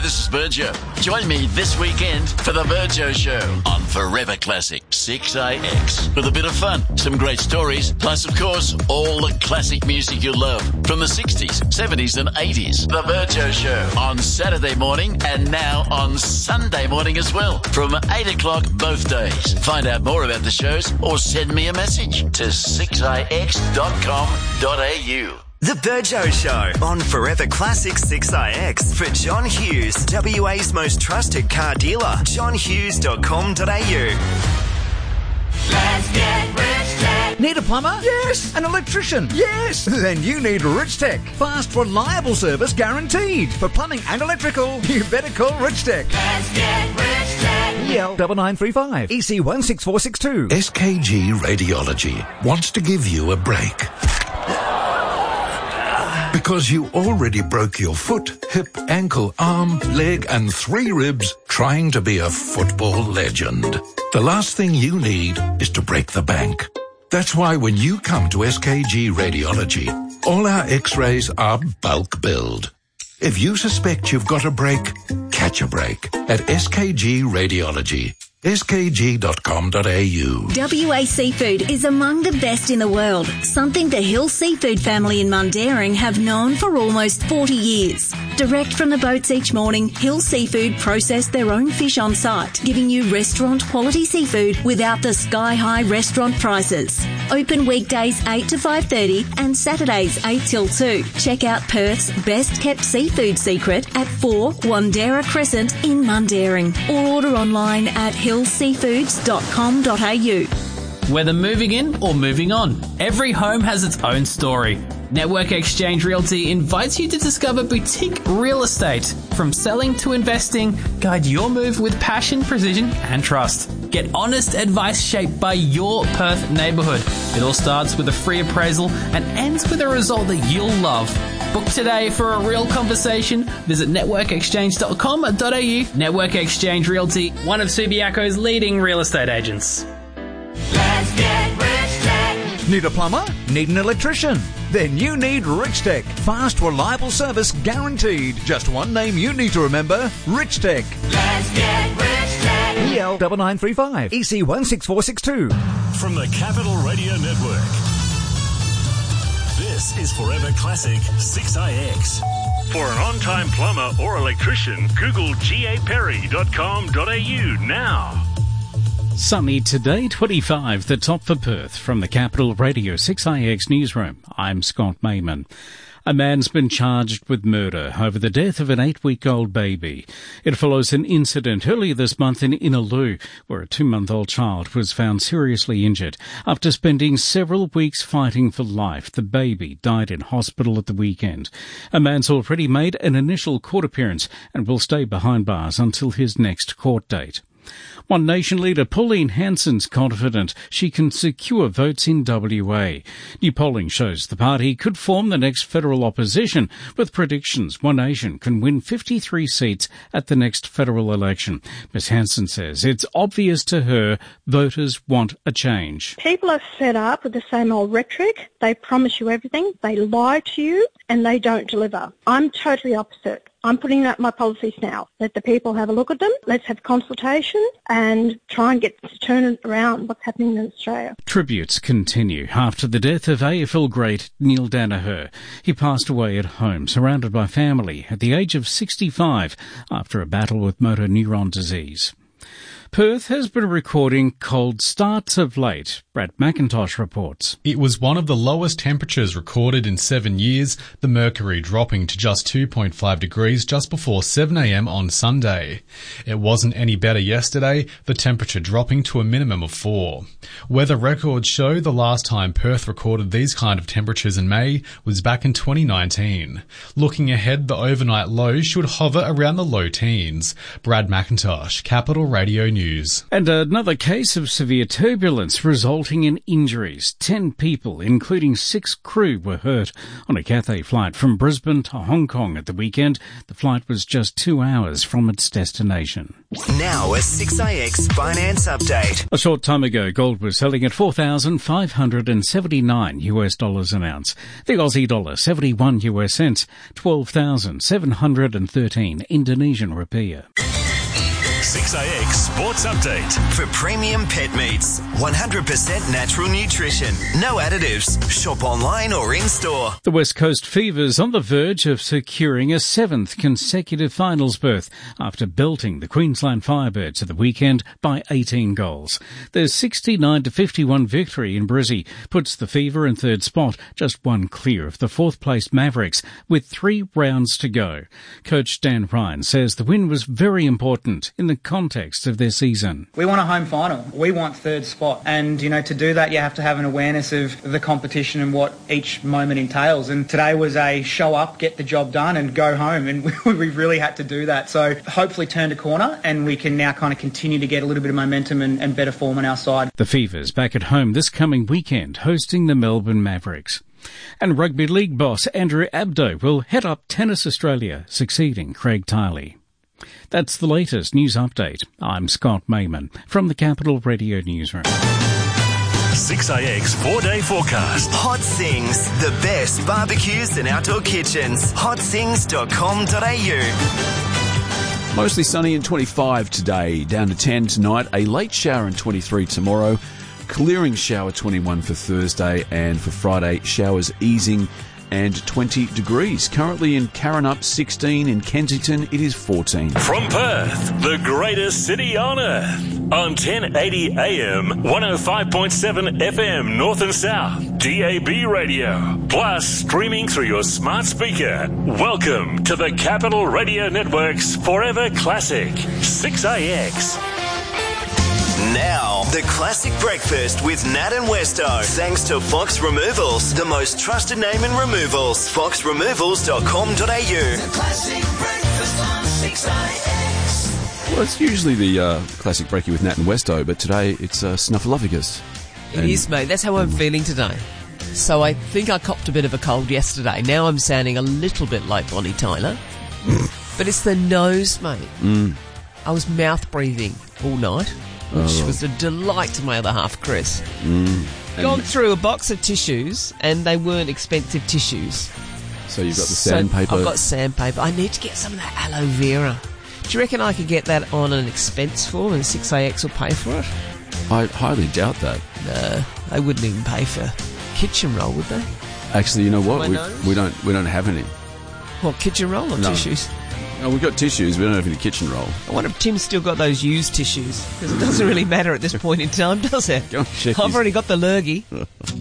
this is Virgio. Join me this weekend for the Virgio Show on Forever Classic 6AX. With a bit of fun, some great stories, plus, of course, all the classic music you love from the 60s, 70s and 80s. The Virgio Show on Saturday morning and now on Sunday morning as well from 8 o'clock both days. Find out more about the shows or send me a message to 6ix.com.au. The Virgio Show on Forever Classic 6IX for John Hughes, WA's most trusted car dealer, johnhughes.com.au. Let's get Rich Tech. Need a plumber? Yes. An electrician? Yes. Then you need Rich Tech. Fast, reliable service guaranteed. For plumbing and electrical, you better call Rich Tech. Let's get Rich Tech. EL 9935 EC 16462. SKG Radiology wants to give you a break. Because you already broke your foot, hip, ankle, arm, leg and 3 ribs trying to be a football legend. The last thing you need is to break the bank. That's why when you come to SKG Radiology, all our x-rays are bulk billed. If you suspect you've got a break, catch a break at SKG Radiology. skg.com.au. WA Seafood is among the best in the world, something the Hill Seafood family in Mundaring have known for almost 40 years. Direct from the boats each morning, Hill Seafood process their own fish on site, giving you restaurant quality seafood without the sky-high restaurant prices. Open weekdays 8 to 5:30 and Saturdays 8 till 2. Check out Perth's best-kept seafood secret at 4 Wandera Crescent in Mundaring, or order online at hillseafoods.com.au. Whether moving in or moving on, every home has its own story. Network Exchange Realty invites you to discover boutique real estate. From selling to investing, guide your move with passion, precision and trust. Get honest advice shaped by your Perth neighbourhood. It all starts with a free appraisal and ends with a result that you'll love. Book today for a real conversation. Visit networkexchange.com.au. Network Exchange Realty, one of Subiaco's leading real estate agents. Let's get Rich Tech. Need a plumber? Need an electrician? Then you need Rich Tech. Fast, reliable service guaranteed. Just one name you need to remember, Rich Tech. Let's get Rich Tech. EL 9935 EC 16462. From the Capital Radio Network, this is Forever Classic 6IX. For an on-time plumber or electrician, Google gaperry.com.au now. Sunny today, 25, the top for Perth. From the Capital Radio 6IX newsroom, I'm Scott Mayman. A man's been charged with murder over the death of an 8-week-old baby. It follows an incident earlier this month in Innaloo, where a 2-month-old child was found seriously injured. After spending several weeks fighting for life, the baby died in hospital at the weekend. A man's already made an initial court appearance and will stay behind bars until his next court date. One Nation leader, Pauline Hanson's confident she can secure votes in WA. New polling shows the party could form the next federal opposition, with predictions One Nation can win 53 seats at the next federal election. Ms Hanson says it's obvious to her voters want a change. People are fed up with the same old rhetoric. They promise you everything, they lie to you, and they don't deliver. I'm totally opposite. I'm putting out my policies now. Let the people have a look at them. Let's have consultation and try and get to turn it around what's happening in Australia. Tributes continue after the death of AFL great Neil Danaher. He passed away at home, surrounded by family, at the age of 65 after a battle with motor neuron disease. Perth has been recording cold starts of late. Brad McIntosh reports. It was one of the lowest temperatures recorded in 7 years, the mercury dropping to just 2.5 degrees just before 7 a.m. on Sunday. It wasn't any better yesterday, the temperature dropping to a minimum of 4. Weather records show the last time Perth recorded these kind of temperatures in May was back in 2019. Looking ahead, the overnight low should hover around the low teens. Brad McIntosh, Capital Radio News. news. And another case of severe turbulence resulting in injuries. 10 people, including 6 crew, were hurt on a Cathay flight from Brisbane to Hong Kong at the weekend. The flight was just 2 hours from its destination. Now a 6IX finance update. A short time ago, gold was selling at $4,579 an ounce. The Aussie dollar 71 US cents, 12,713 Indonesian rupiah. 6IX Sports Update. For premium pet meats, 100% natural nutrition, no additives. Shop online or in-store. The West Coast Fever's on the verge of securing a 7th consecutive finals berth after belting the Queensland Firebirds at the weekend by 18 goals. Their 69-51 victory in Brizzy puts the Fever in 3rd spot, just one clear of the 4th-placed Mavericks, with 3 rounds to go. Coach Dan Ryan says the win was very important in the context of their season. We want a home final. We want 3rd spot. And, to do that, you have to have an awareness of the competition and what each moment entails. And today was a show up, get the job done and go home. And we really had to do that. So hopefully turned a corner and we can now kind of continue to get a little bit of momentum and better form on our side. The Fever's back at home this coming weekend, hosting the Melbourne Mavericks. And rugby league boss Andrew Abdo will head up Tennis Australia, succeeding Craig Tiley. That's the latest news update. I'm Scott Mayman from the Capital Radio Newsroom. 6IX 4-day forecast. Hot Things, the best barbecues and outdoor kitchens. hotthings.com.au. Mostly sunny and 25 today, down to 10 tonight, a late shower and 23 tomorrow, clearing shower 21 for Thursday, and for Friday, showers easing and 20 degrees. Currently in Karrinyup, 16. In Kensington, it is 14. From Perth, the greatest city on earth. On 1080 AM, 105.7 FM North and South, DAB radio. Plus, streaming through your smart speaker. Welcome to the Capital Radio Network's Forever Classic, 6IX. Now, the classic breakfast with Nat and Westo. Thanks to Fox Removals, the most trusted name in removals. foxremovals.com.au. The classic breakfast on 6IX. Well, it's usually the classic breakie with Nat and Westo, but today it's Snuffleupagus. It is, mate. That's how I'm feeling today. So I think I copped a bit of a cold yesterday. Now I'm sounding a little bit like Bonnie Tyler. But it's the nose, mate. I was mouth breathing all night, which was a delight to my other half, Chris. Gone through a box of tissues, and they weren't expensive tissues. So you've got the sandpaper. I've got sandpaper. I need to get some of that aloe vera. Do you reckon I could get that on an expense form and 6AX will pay for it? I highly doubt that. No, they wouldn't even pay for kitchen roll, would they? Actually, you know what? We don't have any. What, kitchen roll or tissues? No, we've got tissues. We don't have any kitchen roll. I wonder if Tim's still got those used tissues, because it doesn't really matter at this point in time, does it? Go and check I've already got the lurgy.